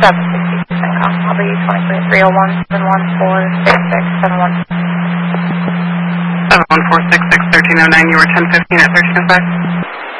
760% com. I'll be 23 301 714 6671. 71466 1309. You were 1015 at 1305.